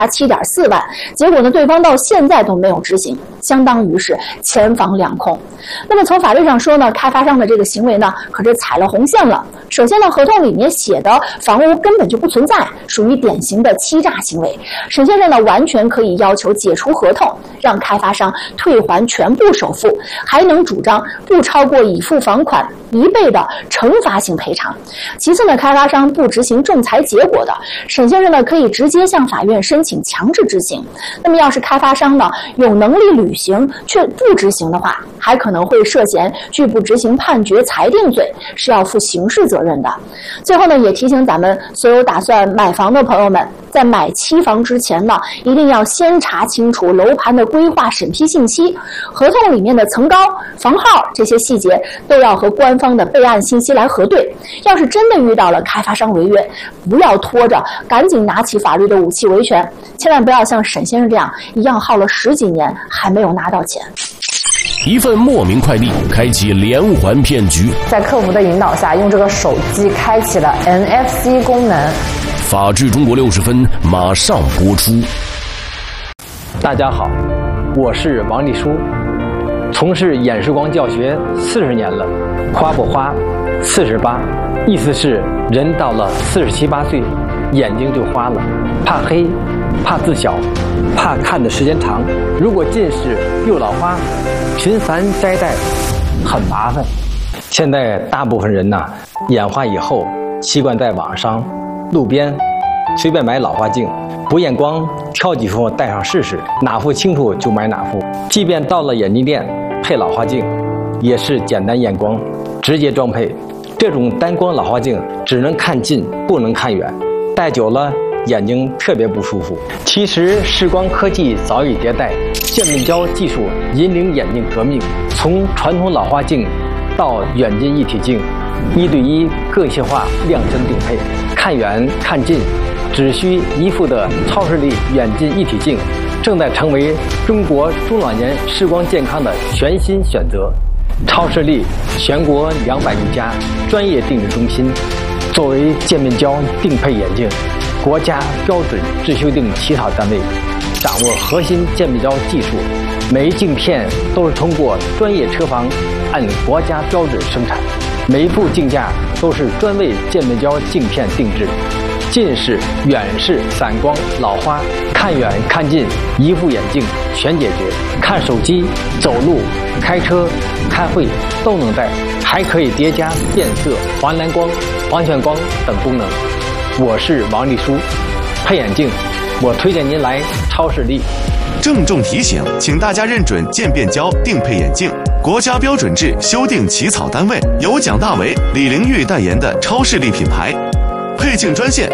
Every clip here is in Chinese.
7.4万，结果呢，对方到现在都没有执行，相当于是前防两空。那么从法律上说呢，开发商的这个行为呢，可是踩了红线了。首先呢，合同里面写的房屋根本就不存在，属于典型的欺诈行为。沈先生呢，完全可以要求解除合同，让开发商退还全部首付，还能主张不超过已付房款1倍的惩罚性赔偿。其次呢，开发商不执行仲裁结果的，沈先生呢可以直接向法院申请强制执行。那么要是开发商呢有能力履行却不执行的话，还可能会涉嫌拒不执行判决裁定罪，是要负刑事责任的。最后呢，也提醒咱们所有打算买房的朋友们，在买期房之前呢，一定要先查清楚楼盘的规划审批信息，合同里面的层高、房号这些细节都要和官方的备案信息来核对。要是真的遇到了开发商违约，不要拖着，赶紧拿起法律的武器维权，千万不要像沈先生这样一样耗了10几年还没有拿到钱。 一份莫名快递开启连环骗局， 在客服的引导下，用这个手机开启了 NFC 功能。 法治中国60分马上播出。 大家好，我是王立书，从事演示光教学40年了。花不花48，意思是人到了47、8岁，眼睛就花了，怕黑，怕字小，怕看的时间长。如果近视又老花，频繁摘戴很麻烦。现在大部分人眼花以后习惯在网上、路边随便买老花镜，不验光挑几副戴上试试，哪副清楚就买哪副。即便到了眼镜店配老花镜，也是简单验光直接装配。这种单光老花镜只能看近不能看远，戴久了眼睛特别不舒服。其实视光科技早已迭代，渐变焦技术引领眼镜革命，从传统老花镜到远近一体镜，1对1个性化量身定配，看远看近只需一副的超视力远近一体镜，正在成为中国中老年视光健康的全新选择。超视力全国200余家专业定制中心，作为渐变焦定配眼镜国家标准制修订起草单位，掌握核心渐变焦技术，每一镜片都是通过专业车房按国家标准生产，每一部镜架都是专为渐变焦镜片定制。近视、远视、散光、老花，看远看近一副眼镜全解决。看手机、走路、开车、开会都能戴，还可以叠加变色、环蓝光、环旋光等功能。我是王立书，配眼镜我推荐您来超视力。 郑重提醒，请大家认准渐变焦定配眼镜国家标准制修订起草单位，由蒋大为、李玲玉代言的超视力品牌。配镜专线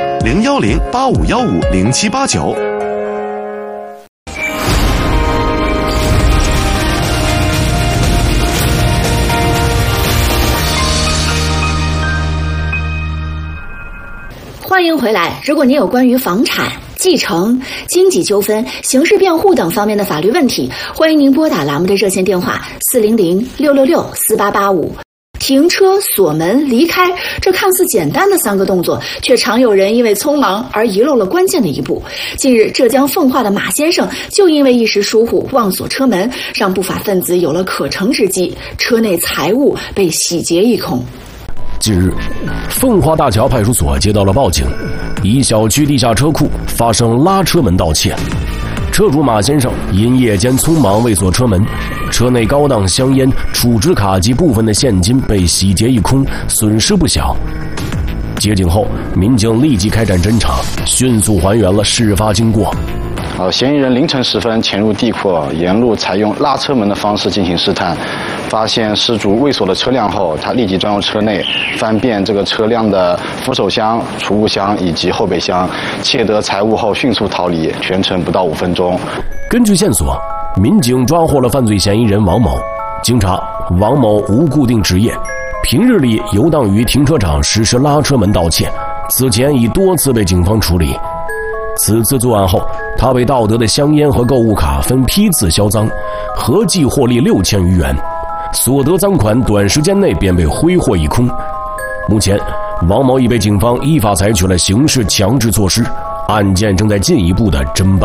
010-8515-0789。 欢迎回来。如果您有关于房产、继承、经济纠纷、刑事辩护等方面的法律问题，欢迎您拨打栏目的热线电话400-666-4885。停车、锁门、离开，这看似简单的3个动作，却常有人因为匆忙而遗漏了关键的一步。近日，浙江奉化的马先生就因为一时疏忽忘锁车门，让不法分子有了可乘之机，车内财物被洗劫一空。 近日，奉化大桥派出所接到了报警，一小区地下车库发生拉车门盗窃。车主马先生因夜间匆忙未锁车门，车内高档香烟、储值卡及部分的现金被洗劫一空，损失不小。接警后，民警立即开展侦查，迅速还原了事发经过。 嫌疑人凌晨时分潜入地库，沿路采用拉车门的方式进行试探，发现失主未锁的车辆后，他立即钻入车内，翻遍这个车辆的扶手箱、储物箱以及后备箱，窃得财物后迅速逃离，全程不到5分钟。 根据线索，民警抓获了犯罪嫌疑人王某。经查，王某无固定职业，平日里游荡于停车场实施拉车门盗窃，此前已多次被警方处理。此次作案后，他被盗得的香烟和购物卡分批次销赃，合计获利6000余元，所得赃款短时间内便被挥霍一空。目前，王某已被警方依法采取了刑事强制措施，案件正在进一步的侦办。